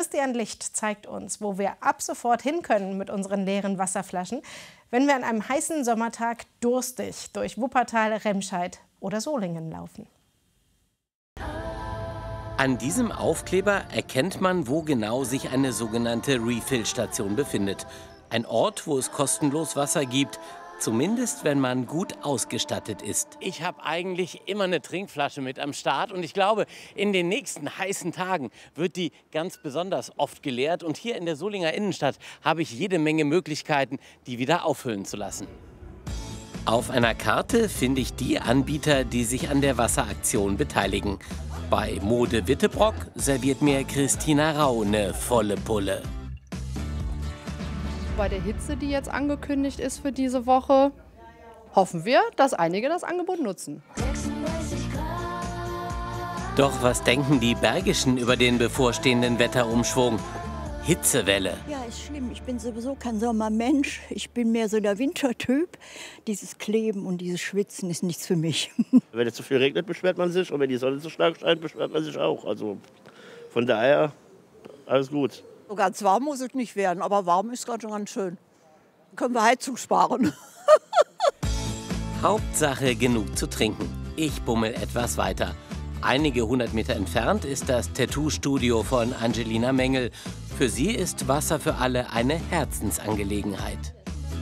Christian Licht zeigt uns, wo wir ab sofort hin können mit unseren leeren Wasserflaschen, wenn wir an einem heißen Sommertag durstig durch Wuppertal, Remscheid oder Solingen laufen. An diesem Aufkleber erkennt man, wo genau sich eine sogenannte Refill-Station befindet. Ein Ort, wo es kostenlos Wasser gibt, zumindest wenn man gut ausgestattet ist. Ich habe eigentlich immer eine Trinkflasche mit am Start und ich glaube, in den nächsten heißen Tagen wird die ganz besonders oft geleert. Und hier in der Solinger Innenstadt habe ich jede Menge Möglichkeiten, die wieder auffüllen zu lassen. Auf einer Karte finde ich die Anbieter, die sich an der Wasseraktion beteiligen. Bei Mode Wittebrock serviert mir Christina Rau eine volle Pulle. Bei der Hitze, die jetzt angekündigt ist für diese Woche, hoffen wir, dass einige das Angebot nutzen. Doch was denken die Bergischen über den bevorstehenden Wetterumschwung? Hitzewelle. Ja, ist schlimm. Ich bin sowieso kein Sommermensch. Ich bin mehr so der Wintertyp. Dieses Kleben und dieses Schwitzen ist nichts für mich. Wenn es zu viel regnet, beschwert man sich. Und wenn die Sonne zu stark scheint, beschwert man sich auch. Also von daher alles gut. So ganz warm muss es nicht werden, aber warm ist gerade schon ganz schön. Dann können wir Heizung sparen. Hauptsache genug zu trinken. Ich bummel etwas weiter. Einige 100 Meter entfernt ist das Tattoo-Studio von Angelina Mengel. Für sie ist Wasser für alle eine Herzensangelegenheit.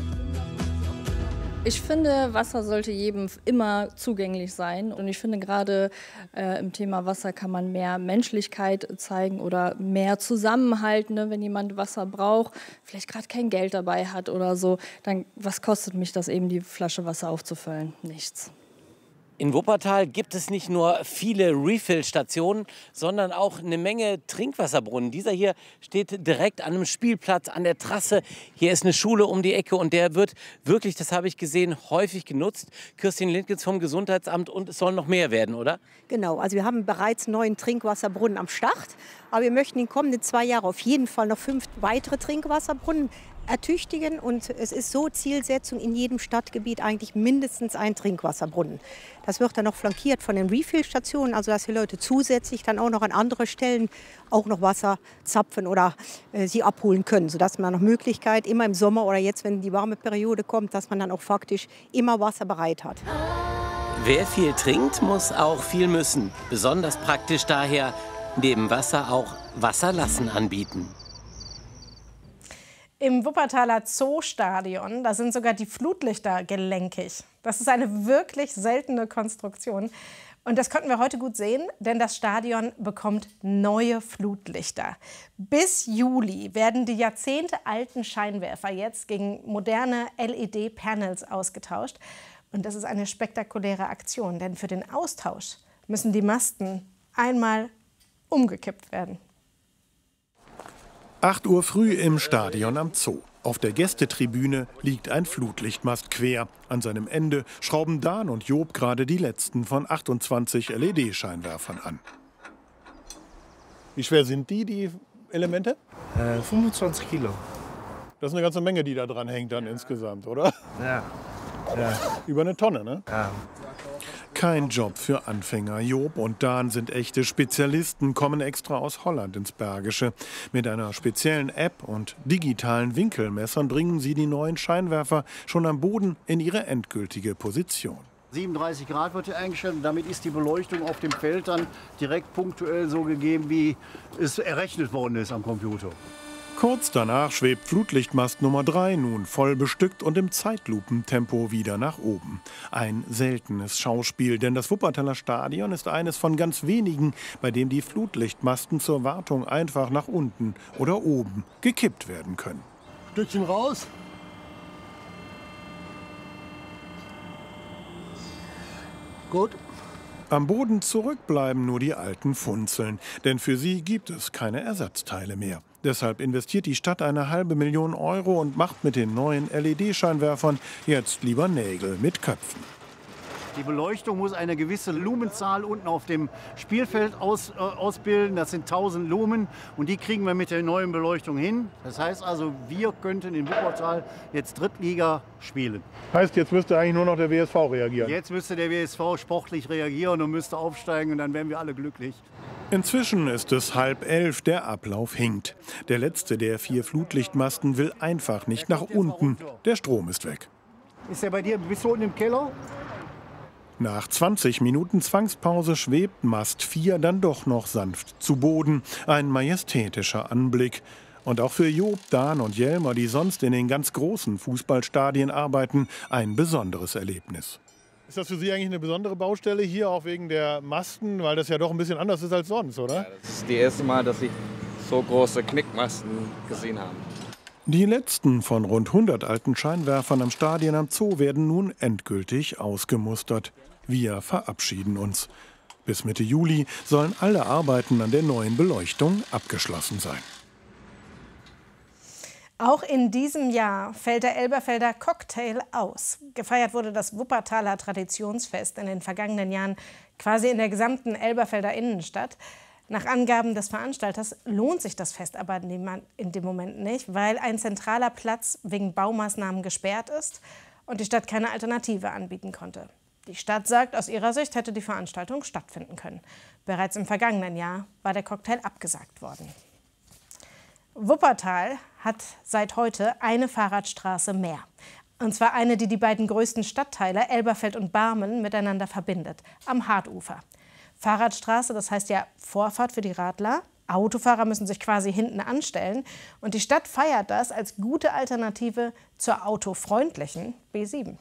Ich finde, Wasser sollte jedem immer zugänglich sein. Und ich finde, gerade im Thema Wasser kann man mehr Menschlichkeit zeigen oder mehr Zusammenhalt. Ne? Wenn jemand Wasser braucht, vielleicht gerade kein Geld dabei hat oder so, dann was kostet mich das eben, die Flasche Wasser aufzufüllen? Nichts. In Wuppertal gibt es nicht nur viele Refill-Stationen, sondern auch eine Menge Trinkwasserbrunnen. Dieser hier steht direkt an einem Spielplatz an der Trasse. Hier ist eine Schule um die Ecke und der wird wirklich, das habe ich gesehen, häufig genutzt. Kirstin Lindgens vom Gesundheitsamt, und es soll noch mehr werden, oder? Genau, also wir haben bereits 9 Trinkwasserbrunnen am Start. Aber wir möchten in den kommenden 2 Jahren auf jeden Fall noch 5 weitere Trinkwasserbrunnen ertüchtigen. Und es ist so Zielsetzung, in jedem Stadtgebiet eigentlich mindestens ein Trinkwasserbrunnen. Das wird dann noch flankiert von den Refill-Stationen, also dass die Leute zusätzlich dann auch noch an andere Stellen auch noch Wasser zapfen oder sie abholen können, sodass man noch Möglichkeit immer im Sommer oder jetzt, wenn die warme Periode kommt, dass man dann auch faktisch immer Wasser bereit hat. Wer viel trinkt, muss auch viel müssen. Besonders praktisch daher, neben Wasser auch Wasserlassen anbieten. Im Wuppertaler Zoostadion, da sind sogar die Flutlichter gelenkig. Das ist eine wirklich seltene Konstruktion. Und das konnten wir heute gut sehen, denn das Stadion bekommt neue Flutlichter. Bis Juli werden die jahrzehntealten Scheinwerfer jetzt gegen moderne LED-Panels ausgetauscht. Und das ist eine spektakuläre Aktion, denn für den Austausch müssen die Masten einmal umgekippt werden. 8 Uhr früh im Stadion am Zoo. Auf der Gästetribüne liegt ein Flutlichtmast quer. An seinem Ende schrauben Dan und Job gerade die letzten von 28 LED-Scheinwerfern an. Wie schwer sind die Elemente? 25 Kilo. Das ist eine ganze Menge, die da dran hängt dann insgesamt, oder? Ja. Über eine Tonne, ne? Ja. Kein Job für Anfänger. Job und Dan sind echte Spezialisten, kommen extra aus Holland ins Bergische. Mit einer speziellen App und digitalen Winkelmessern bringen sie die neuen Scheinwerfer schon am Boden in ihre endgültige Position. 37 Grad wird hier eingestellt und damit ist die Beleuchtung auf dem Feld dann direkt punktuell so gegeben, wie es errechnet worden ist am Computer. Kurz danach schwebt Flutlichtmast Nummer 3 nun voll bestückt und im Zeitlupentempo wieder nach oben. Ein seltenes Schauspiel, denn das Wuppertaler Stadion ist eines von ganz wenigen, bei dem die Flutlichtmasten zur Wartung einfach nach unten oder oben gekippt werden können. Stückchen raus. Gut. Am Boden zurück bleiben nur die alten Funzeln, denn für sie gibt es keine Ersatzteile mehr. Deshalb investiert die Stadt eine $500.000 und macht mit den neuen LED-Scheinwerfern jetzt lieber Nägel mit Köpfen. Die Beleuchtung muss eine gewisse Lumenzahl unten auf dem Spielfeld ausbilden. Das sind 1000 Lumen und die kriegen wir mit der neuen Beleuchtung hin. Das heißt also, wir könnten in Wuppertal jetzt Drittliga spielen. Heißt, jetzt müsste eigentlich nur noch der WSV reagieren? Jetzt müsste der WSV sportlich reagieren und müsste aufsteigen und dann wären wir alle glücklich. Inzwischen ist es 10:30, der Ablauf hinkt. Der letzte der 4 Flutlichtmasten will einfach nicht nach unten. Der Strom ist weg. Ist der bei dir bis unten im Keller? Nach 20 Minuten Zwangspause schwebt Mast 4 dann doch noch sanft zu Boden. Ein majestätischer Anblick. Und auch für Job, Dan und Jelmer, die sonst in den ganz großen Fußballstadien arbeiten, ein besonderes Erlebnis. Ist das für Sie eigentlich eine besondere Baustelle hier, auch wegen der Masten, weil das ja doch ein bisschen anders ist als sonst, oder? Ja, das ist das erste Mal, dass ich so große Knickmasten gesehen habe. Die letzten von rund 100 alten Scheinwerfern am Stadion am Zoo werden nun endgültig ausgemustert. Wir verabschieden uns. Bis Mitte Juli sollen alle Arbeiten an der neuen Beleuchtung abgeschlossen sein. Auch in diesem Jahr fällt der Elberfelder Cocktail aus. Gefeiert wurde das Wuppertaler Traditionsfest in den vergangenen Jahren quasi in der gesamten Elberfelder Innenstadt. Nach Angaben des Veranstalters lohnt sich das Fest aber in dem Moment nicht, weil ein zentraler Platz wegen Baumaßnahmen gesperrt ist und die Stadt keine Alternative anbieten konnte. Die Stadt sagt, aus ihrer Sicht hätte die Veranstaltung stattfinden können. Bereits im vergangenen Jahr war der Cocktail abgesagt worden. Wuppertal hat seit heute eine Fahrradstraße mehr. Und zwar eine, die die beiden größten Stadtteile, Elberfeld und Barmen, miteinander verbindet, am Hartufer. Fahrradstraße, das heißt ja Vorfahrt für die Radler. Autofahrer müssen sich quasi hinten anstellen. Und die Stadt feiert das als gute Alternative zur autofreundlichen B7.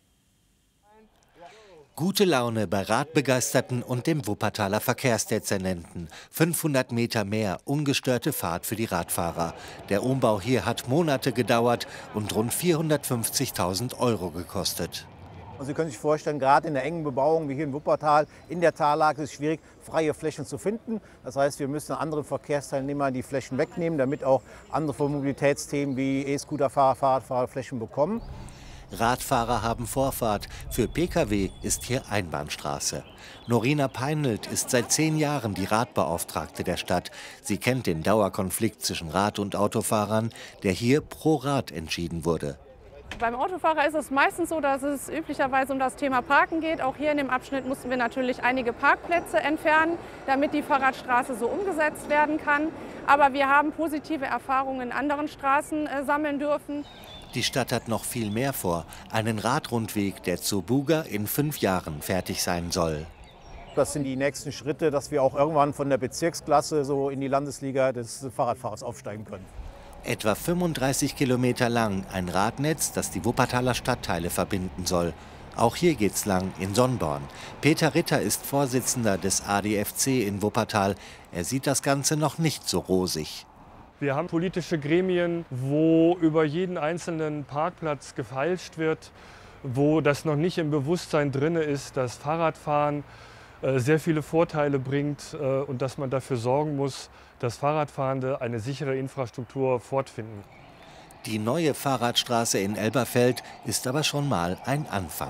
Gute Laune bei Radbegeisterten und dem Wuppertaler Verkehrsdezernenten. 500 Meter mehr ungestörte Fahrt für die Radfahrer. Der Umbau hier hat Monate gedauert und rund 450.000 € gekostet. Und Sie können sich vorstellen, gerade in der engen Bebauung wie hier in Wuppertal, in der Tallage ist es schwierig, freie Flächen zu finden. Das heißt, wir müssen anderen Verkehrsteilnehmern die Flächen wegnehmen, damit auch andere Mobilitätsthemen wie E-Scooter-Fahrer, Fahrradfahrer Flächen bekommen. Radfahrer haben Vorfahrt. Für Pkw ist hier Einbahnstraße. Norina Peinelt ist seit 10 Jahren die Radbeauftragte der Stadt. Sie kennt den Dauerkonflikt zwischen Rad- und Autofahrern, der hier pro Rad entschieden wurde. Beim Autofahrer ist es meistens so, dass es üblicherweise um das Thema Parken geht. Auch hier in dem Abschnitt mussten wir natürlich einige Parkplätze entfernen, damit die Fahrradstraße so umgesetzt werden kann. Aber wir haben positive Erfahrungen in anderen Straßen sammeln dürfen. Die Stadt hat noch viel mehr vor. Einen Radrundweg, der zu Buga in 5 Jahren fertig sein soll. Das sind die nächsten Schritte, dass wir auch irgendwann von der Bezirksklasse so in die Landesliga des Fahrradfahrers aufsteigen können. Etwa 35 Kilometer lang ein Radnetz, das die Wuppertaler Stadtteile verbinden soll. Auch hier geht's lang, in Sonnborn. Peter Ritter ist Vorsitzender des ADFC in Wuppertal. Er sieht das Ganze noch nicht so rosig. Wir haben politische Gremien, wo über jeden einzelnen Parkplatz gefeilscht wird, wo das noch nicht im Bewusstsein drin ist, dass Fahrradfahren sehr viele Vorteile bringt und dass man dafür sorgen muss, dass Fahrradfahrende eine sichere Infrastruktur fortfinden. Die neue Fahrradstraße in Elberfeld ist aber schon mal ein Anfang.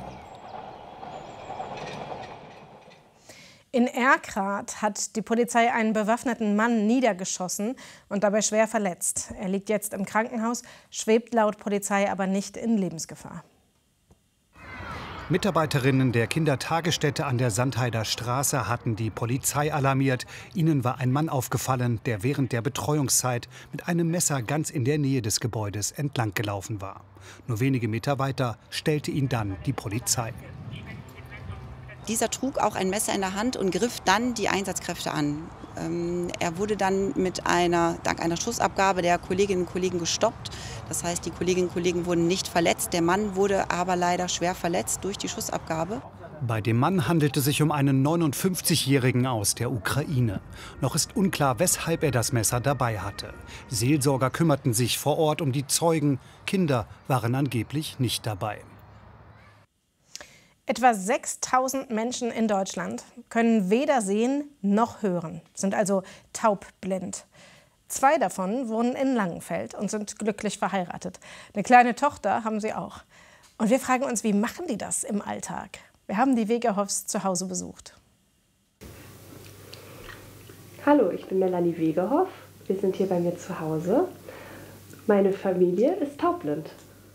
In Erkrath hat die Polizei einen bewaffneten Mann niedergeschossen und dabei schwer verletzt. Er liegt jetzt im Krankenhaus, schwebt laut Polizei aber nicht in Lebensgefahr. Mitarbeiterinnen der Kindertagesstätte an der Sandheider Straße hatten die Polizei alarmiert. Ihnen war ein Mann aufgefallen, der während der Betreuungszeit mit einem Messer ganz in der Nähe des Gebäudes entlang gelaufen war. Nur wenige Meter weiter stellte ihn dann die Polizei. Dieser trug auch ein Messer in der Hand und griff dann die Einsatzkräfte an. Er wurde dann dank einer Schussabgabe der Kolleginnen und Kollegen gestoppt. Das heißt, die Kolleginnen und Kollegen wurden nicht verletzt. Der Mann wurde aber leider schwer verletzt durch die Schussabgabe. Bei dem Mann handelte es sich um einen 59-Jährigen aus der Ukraine. Noch ist unklar, weshalb er das Messer dabei hatte. Seelsorger kümmerten sich vor Ort um die Zeugen. Kinder waren angeblich nicht dabei. Etwa 6.000 Menschen in Deutschland können weder sehen noch hören, sind also taubblind. 2 davon wohnen in Langenfeld und sind glücklich verheiratet. Eine kleine Tochter haben sie auch. Und wir fragen uns, wie machen die das im Alltag? Wir haben die Wegerhoffs zu Hause besucht. Hallo, ich bin Melanie Wegerhoff. Wir sind hier bei mir zu Hause. Meine Familie ist taubblind.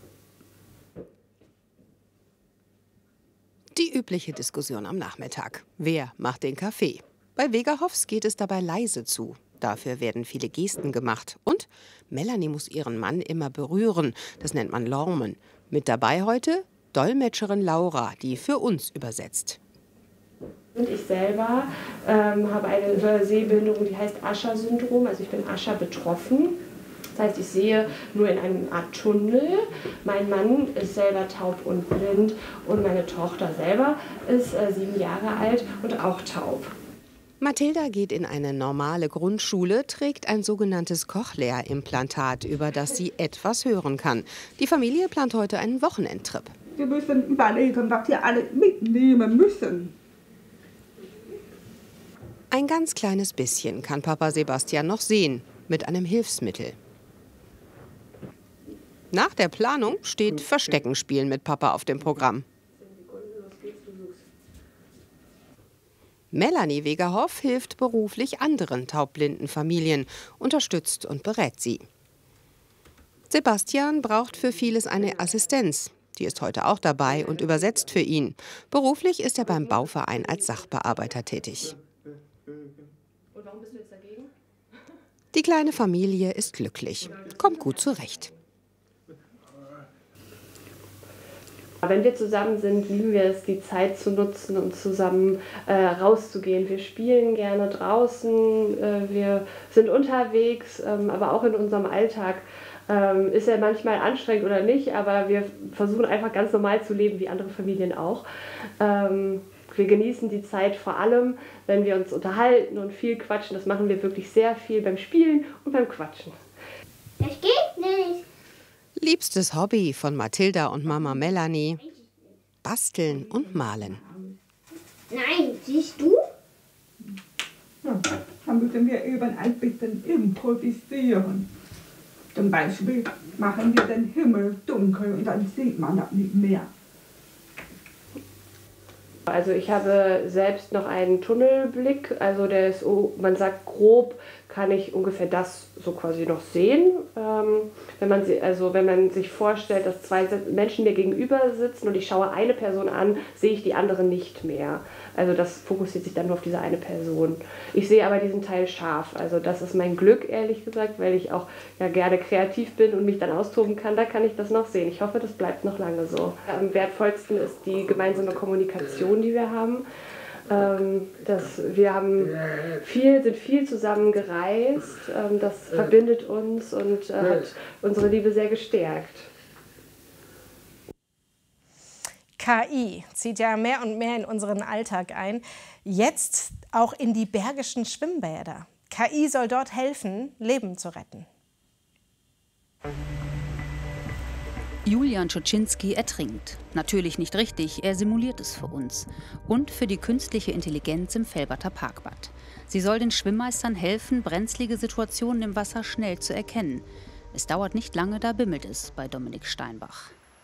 Die übliche Diskussion am Nachmittag. Wer macht den Kaffee? Bei Wegerhoffs geht es dabei leise zu. Dafür werden viele Gesten gemacht. Und Melanie muss ihren Mann immer berühren. Das nennt man Lormen. Mit dabei heute Dolmetscherin Laura, die für uns übersetzt. Und ich selber habe eine Sehbehinderung, die heißt Usher-Syndrom. Also ich bin Usher betroffen. Das heißt, ich sehe nur in einer Art Tunnel. Mein Mann ist selber taub und blind und meine Tochter selber ist 7 Jahre alt und auch taub. Mathilda geht in eine normale Grundschule, trägt ein sogenanntes Cochlea-Implantat, über das sie etwas hören kann. Die Familie plant heute einen Wochenendtrip. Wir müssen überlegen, was wir alle mitnehmen müssen. Ein ganz kleines bisschen kann Papa Sebastian noch sehen, mit einem Hilfsmittel. Nach der Planung steht Versteckenspielen mit Papa auf dem Programm. Melanie Wegerhoff hilft beruflich anderen taubblinden Familien, unterstützt und berät sie. Sebastian braucht für vieles eine Assistenz. Die ist heute auch dabei und übersetzt für ihn. Beruflich ist er beim Bauverein als Sachbearbeiter tätig. Und warum bist du jetzt dagegen? Die kleine Familie ist glücklich, kommt gut zurecht. Wenn wir zusammen sind, lieben wir es, die Zeit zu nutzen und zusammen rauszugehen. Wir spielen gerne draußen, wir sind unterwegs, aber auch in unserem Alltag ist er manchmal anstrengend oder nicht, aber wir versuchen einfach ganz normal zu leben, wie andere Familien auch. Wir genießen die Zeit vor allem, wenn wir uns unterhalten und viel quatschen. Das machen wir wirklich sehr viel beim Spielen und beim Quatschen. Das geht nicht. Liebstes Hobby von Mathilda und Mama Melanie: Basteln und Malen. Nein, siehst du? Ja, dann müssen wir eben ein bisschen improvisieren. Zum Beispiel machen wir den Himmel dunkel und dann sieht man das nicht mehr. Also ich habe selbst noch einen Tunnelblick, also der ist, man sagt grob, kann ich ungefähr das so quasi noch sehen. Wenn man sich vorstellt, dass 2 Menschen mir gegenüber sitzen und ich schaue eine Person an, sehe ich die andere nicht mehr. Also das fokussiert sich dann nur auf diese eine Person. Ich sehe aber diesen Teil scharf. Also das ist mein Glück, ehrlich gesagt, weil ich auch ja gerne kreativ bin und mich dann austoben kann. Da kann ich das noch sehen. Ich hoffe, das bleibt noch lange so. Am wertvollsten ist die gemeinsame Kommunikation, die wir haben. Wir sind viel zusammen gereist. Das verbindet uns und hat unsere Liebe sehr gestärkt. KI zieht ja mehr und mehr in unseren Alltag ein, jetzt auch in die bergischen Schwimmbäder. KI soll dort helfen, Leben zu retten. Julian Schuczynski ertrinkt. Natürlich nicht richtig, er simuliert es für uns. Und für die künstliche Intelligenz im Velberter Parkbad. Sie soll den Schwimmmeistern helfen, brenzlige Situationen im Wasser schnell zu erkennen. Es dauert nicht lange, da bimmelt es bei Dominik Steinbach.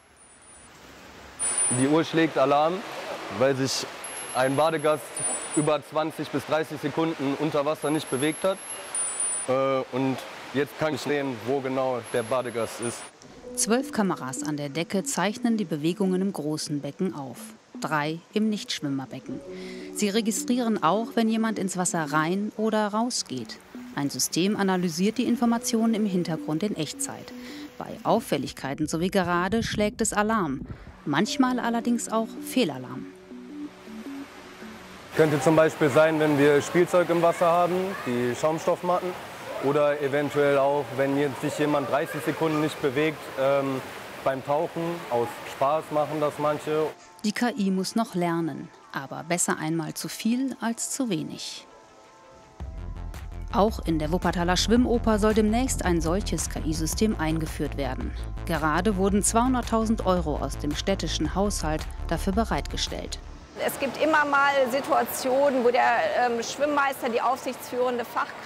Die Uhr schlägt Alarm, weil sich ein Badegast über 20 bis 30 Sekunden unter Wasser nicht bewegt hat. Und jetzt kann ich sehen, wo genau der Badegast ist. 12 Kameras an der Decke zeichnen die Bewegungen im großen Becken auf. 3 im Nichtschwimmerbecken. Sie registrieren auch, wenn jemand ins Wasser rein oder raus geht. Ein System analysiert die Informationen im Hintergrund in Echtzeit. Bei Auffälligkeiten, so wie gerade, schlägt es Alarm. Manchmal allerdings auch Fehlalarm. Könnte zum Beispiel sein, wenn wir Spielzeug im Wasser haben, die Schaumstoffmatten. Oder eventuell auch, wenn sich jemand 30 Sekunden nicht bewegt beim Tauchen. Aus Spaß machen das manche. Die KI muss noch lernen, aber besser einmal zu viel als zu wenig. Auch in der Wuppertaler Schwimmoper soll demnächst ein solches KI-System eingeführt werden. Gerade wurden 200.000 € aus dem städtischen Haushalt dafür bereitgestellt. Es gibt immer mal Situationen, wo der Schwimmmeister, die aufsichtsführende Fachkraft,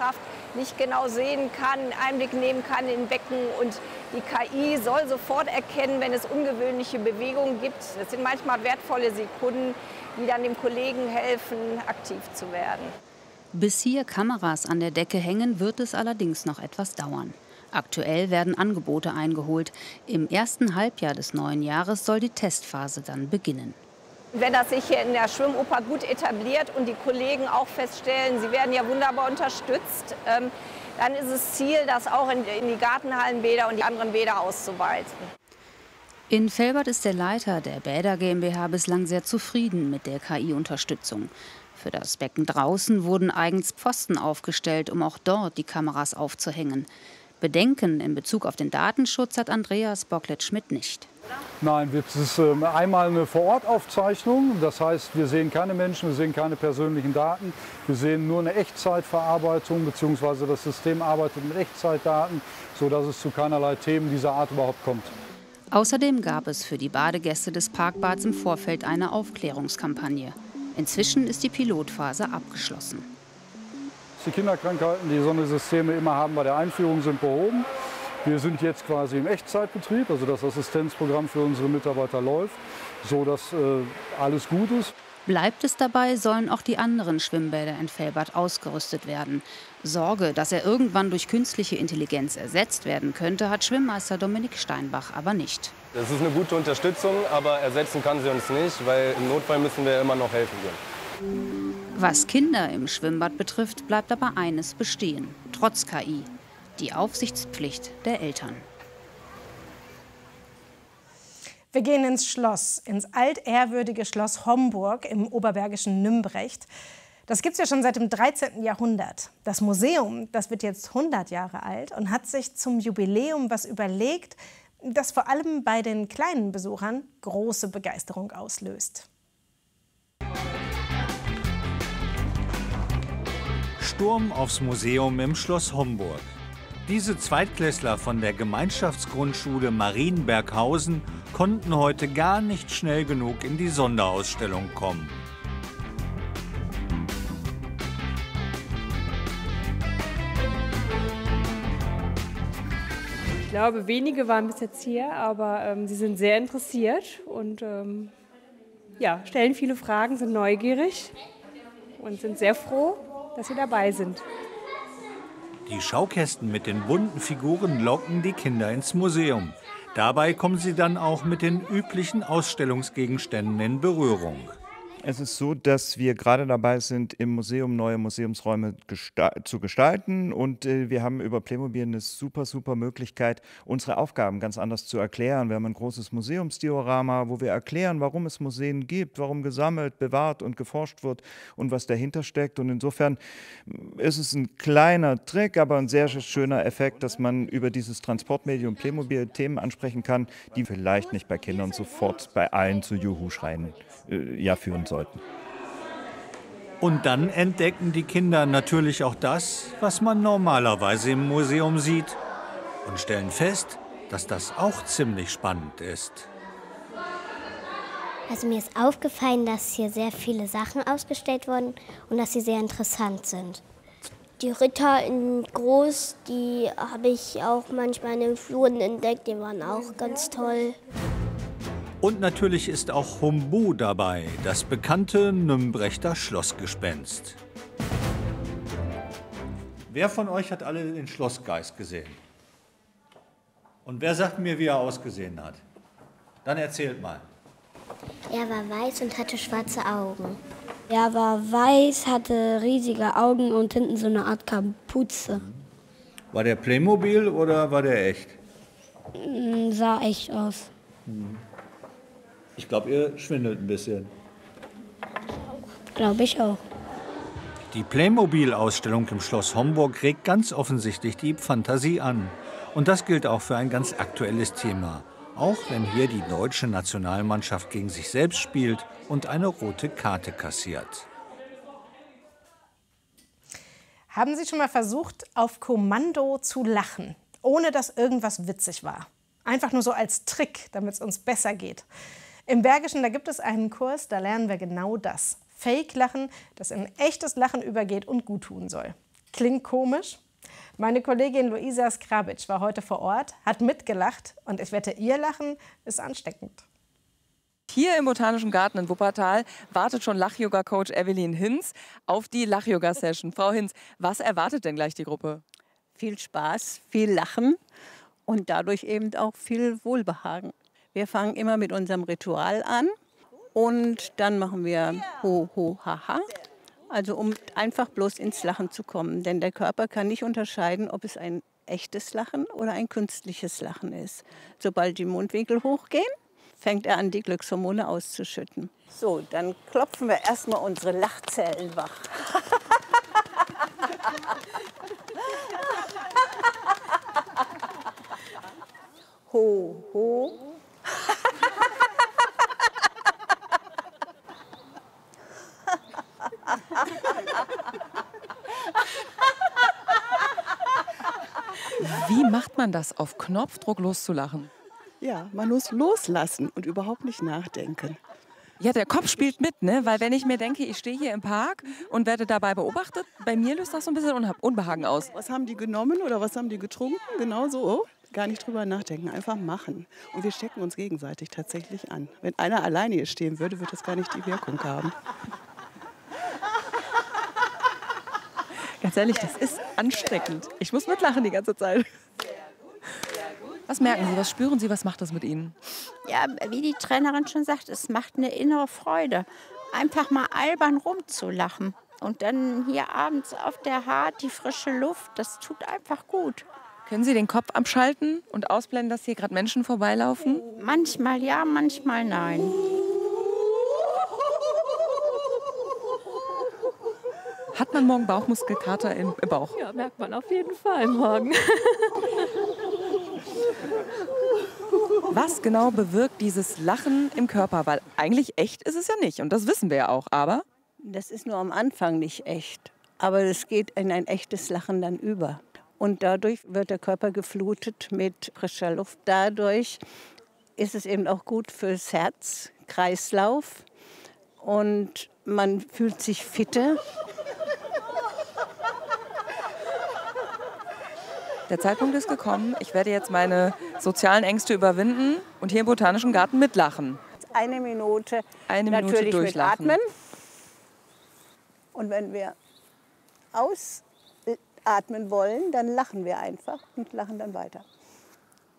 nicht genau sehen kann, Einblick nehmen kann in Becken. Und die KI soll sofort erkennen, wenn es ungewöhnliche Bewegungen gibt. Das sind manchmal wertvolle Sekunden, die dann dem Kollegen helfen, aktiv zu werden. Bis hier Kameras an der Decke hängen, wird es allerdings noch etwas dauern. Aktuell werden Angebote eingeholt. Im ersten Halbjahr des neuen Jahres soll die Testphase dann beginnen. Wenn das sich hier in der Schwimmoper gut etabliert und die Kollegen auch feststellen, sie werden ja wunderbar unterstützt, dann ist es Ziel, das auch in die Gartenhallenbäder und die anderen Bäder auszuweiten. In Velbert ist der Leiter der Bäder GmbH bislang sehr zufrieden mit der KI-Unterstützung. Für das Becken draußen wurden eigens Pfosten aufgestellt, um auch dort die Kameras aufzuhängen. Bedenken in Bezug auf den Datenschutz hat Andreas Bocklet-Schmidt nicht. Nein, es ist einmal eine Vorortaufzeichnung. Das heißt, wir sehen keine Menschen, wir sehen keine persönlichen Daten. Wir sehen nur eine Echtzeitverarbeitung, beziehungsweise das System arbeitet mit Echtzeitdaten, sodass es zu keinerlei Themen dieser Art überhaupt kommt. Außerdem gab es für die Badegäste des Parkbads im Vorfeld eine Aufklärungskampagne. Inzwischen ist die Pilotphase abgeschlossen. Die Kinderkrankheiten, die so eine Systeme immer haben bei der Einführung, sind behoben. Wir sind jetzt quasi im Echtzeitbetrieb, also das Assistenzprogramm für unsere Mitarbeiter läuft, sodass alles gut ist. Bleibt es dabei, sollen auch die anderen Schwimmbäder in Velbert ausgerüstet werden. Sorge, dass er irgendwann durch künstliche Intelligenz ersetzt werden könnte, hat Schwimmmeister Dominik Steinbach aber nicht. Das ist eine gute Unterstützung, aber ersetzen kann sie uns nicht, weil im Notfall müssen wir immer noch helfen können. Was Kinder im Schwimmbad betrifft, bleibt aber eines bestehen, trotz KI: die Aufsichtspflicht der Eltern. Wir gehen ins Schloss, ins altehrwürdige Schloss Homburg im oberbergischen Nümbrecht. Das gibt es ja schon seit dem 13. Jahrhundert. Das Museum, das wird jetzt 100 Jahre alt und hat sich zum Jubiläum was überlegt, das vor allem bei den kleinen Besuchern große Begeisterung auslöst. Sturm aufs Museum im Schloss Homburg. Diese Zweitklässler von der Gemeinschaftsgrundschule Marienberghausen konnten heute gar nicht schnell genug in die Sonderausstellung kommen. Ich glaube, wenige waren bis jetzt hier, aber sie sind sehr interessiert und ja, stellen viele Fragen, sind neugierig und sind sehr froh, dass sie dabei sind. Die Schaukästen mit den bunten Figuren locken die Kinder ins Museum. Dabei kommen sie dann auch mit den üblichen Ausstellungsgegenständen in Berührung. Es ist so, dass wir gerade dabei sind, im Museum neue Museumsräume zu gestalten. Und wir haben über Playmobil eine super Möglichkeit, unsere Aufgaben ganz anders zu erklären. Wir haben ein großes Museumsdiorama, wo wir erklären, warum es Museen gibt, warum gesammelt, bewahrt und geforscht wird und was dahinter steckt. Und insofern ist es ein kleiner Trick, aber ein sehr schöner Effekt, dass man über dieses Transportmedium Playmobil Themen ansprechen kann, die vielleicht nicht bei Kindern sofort bei allen zu Juhu-Schreien führen sollten. Und dann entdecken die Kinder natürlich auch das, was man normalerweise im Museum sieht, und stellen fest, dass das auch ziemlich spannend ist. Also mir ist aufgefallen, dass hier sehr viele Sachen ausgestellt wurden und dass sie sehr interessant sind. Die Ritter in groß, die habe ich auch manchmal in den Fluren entdeckt, die waren auch ganz toll. Und natürlich ist auch Humbu dabei, das bekannte Nümbrechter Schlossgespenst. Wer von euch hat alle den Schlossgeist gesehen? Und wer sagt mir, wie er ausgesehen hat? Dann erzählt mal. Er war weiß und hatte schwarze Augen. Er war weiß, hatte riesige Augen und hinten so eine Art Kapuze. War der Playmobil oder war der echt? Sah echt aus. Ich glaube, ihr schwindelt ein bisschen. Glaube ich auch. Die Playmobil-Ausstellung im Schloss Homburg regt ganz offensichtlich die Fantasie an. Und das gilt auch für ein ganz aktuelles Thema. Auch wenn hier die deutsche Nationalmannschaft gegen sich selbst spielt und eine rote Karte kassiert. Haben Sie schon mal versucht, auf Kommando zu lachen, ohne dass irgendwas witzig war? Einfach nur so als Trick, damit es uns besser geht. Im Bergischen, da gibt es einen Kurs, da lernen wir genau das. Fake-Lachen, das in echtes Lachen übergeht und gut tun soll. Klingt komisch, Meine Kollegin Luisa Skrabic war heute vor Ort, hat mitgelacht und ich wette, ihr Lachen ist ansteckend. Hier im Botanischen Garten in Wuppertal wartet schon Lach-Yoga-Coach Evelyn Hinz auf die Lach-Yoga-Session. Frau Hinz, was erwartet denn gleich die Gruppe? Viel Spaß, viel Lachen und dadurch eben auch viel Wohlbehagen. Wir fangen immer mit unserem Ritual an und dann machen wir Ho, Ho, Ha, Ha. Also um einfach bloß ins Lachen zu kommen. Denn der Körper kann nicht unterscheiden, ob es ein echtes Lachen oder ein künstliches Lachen ist. Sobald die Mundwinkel hochgehen, fängt er an, die Glückshormone auszuschütten. So, dann klopfen wir erstmal unsere Lachzellen wach. Ho, ho. Wie macht man das, auf Knopfdruck loszulachen? Ja, man muss loslassen und überhaupt nicht nachdenken. Ja, der Kopf spielt mit, ne? Weil wenn ich mir denke, ich stehe hier im Park und werde dabei beobachtet, bei mir löst das so ein bisschen Unbehagen aus. Was haben die genommen oder was haben die getrunken? Genau so. Gar nicht drüber nachdenken, einfach machen. Und wir stecken uns gegenseitig tatsächlich an. Wenn einer alleine hier stehen würde, würde das gar nicht die Wirkung haben. Ganz ehrlich, das ist ansteckend. Ich muss mitlachen die ganze Zeit. Was merken Sie, was spüren Sie, was macht das mit Ihnen? Ja, wie die Trainerin schon sagt, es macht eine innere Freude. Einfach mal albern rumzulachen. Und dann hier abends auf der Hart, die frische Luft, das tut einfach gut. Können Sie den Kopf abschalten und ausblenden, dass hier gerade Menschen vorbeilaufen? Manchmal ja, manchmal nein. Hat man morgen Bauchmuskelkater im Bauch? Ja, merkt man auf jeden Fall morgen. Was genau bewirkt dieses Lachen im Körper? Weil eigentlich echt ist es ja nicht und das wissen wir ja auch, aber... Das ist nur am Anfang nicht echt, aber es geht in ein echtes Lachen dann über. Und dadurch wird der Körper geflutet mit frischer Luft. Dadurch ist es eben auch gut fürs Herz, Kreislauf und man fühlt sich fitter. Der Zeitpunkt ist gekommen. Ich werde jetzt meine sozialen Ängste überwinden und hier im Botanischen Garten mitlachen. Eine Minute natürlich durchlachen. Mit Atmen. Und wenn wir ausatmen wollen, dann lachen wir einfach und lachen dann weiter.